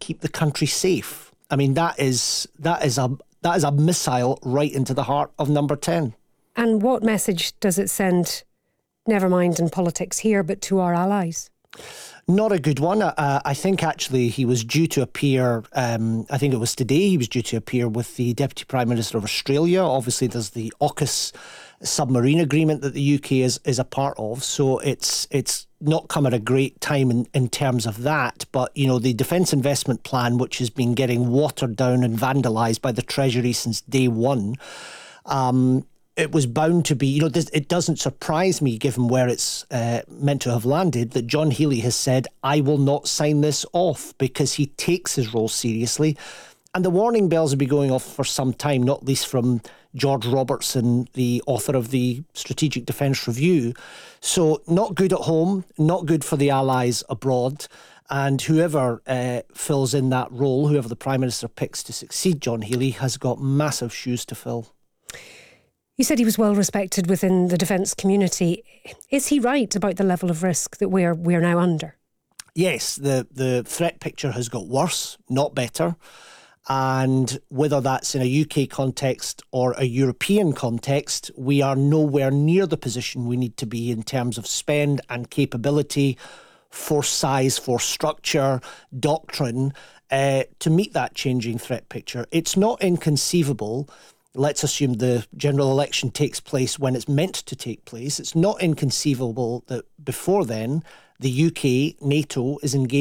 keep the country safe. I mean, that is a missile right into the heart of number 10. And what message does it send, never mind in politics here, but to our allies? Not a good one. I think actually he was due to appear, I think it was today, he was due to appear with the Deputy Prime Minister of Australia. Obviously there's the AUKUS submarine agreement that the UK is a part of, so it's not come at a great time in terms of that. But, you know, the Defence Investment Plan, which has been getting watered down and vandalised by the Treasury since day one, it was bound to be, you know, it doesn't surprise me, given where it's meant to have landed, that John Healey has said, I will not sign this off, because he takes his role seriously. And the warning bells have been going off for some time, not least from George Robertson, the author of the Strategic Defence Review. So not good at home, not good for the allies abroad. And whoever fills in that role, whoever the Prime Minister picks to succeed John Healey, has got massive shoes to fill. You said he was well respected within the defence community. Is he right about the level of risk that we're now under? Yes, the threat picture has got worse, not better. And whether that's in a UK context or a European context, we are nowhere near the position we need to be in terms of spend and capability, force size, force structure, doctrine, to meet that changing threat picture. It's not inconceivable. Let's assume the general election takes place when it's meant to take place. It's not inconceivable that before then, the UK, NATO, is engaged